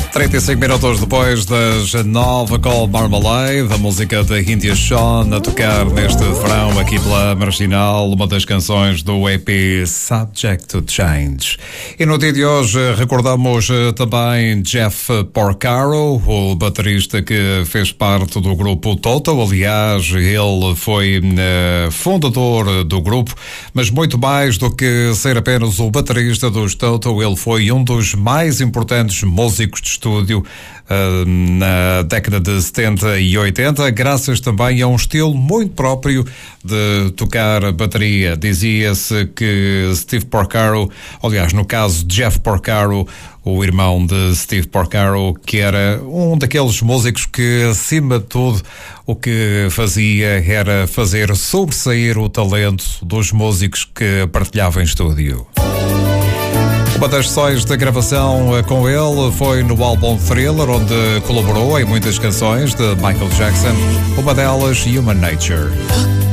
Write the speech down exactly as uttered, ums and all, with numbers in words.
trinta e cinco minutos depois das nove, Call Marmalade, a música da India Shawn a tocar neste verão aqui pela Marginal, uma das canções do E P Subject to Change. E no dia de hoje recordamos também Jeff Porcaro, o baterista que fez parte do grupo Toto. Aliás, ele foi uh, fundador do grupo, mas muito mais do que ser apenas o baterista dos Toto, ele foi um dos mais importantes músicos de estúdio uh, na década de setenta e oitenta, graças também a um estilo muito próprio de tocar bateria. Dizia-se que Steve Porcaro, aliás, no caso de Jeff Porcaro, o irmão de Steve Porcaro, que era um daqueles músicos que, acima de tudo, o que fazia era fazer sobressair o talento dos músicos que partilhavam em estúdio. Uma das sessões de gravação com ele foi no álbum Thriller, onde colaborou em muitas canções de Michael Jackson, uma delas Human Nature.